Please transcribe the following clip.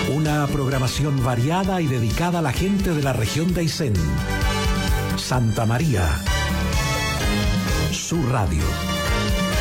Una programación variada y dedicada a la gente de la región de Aysén. Santa María. Su radio.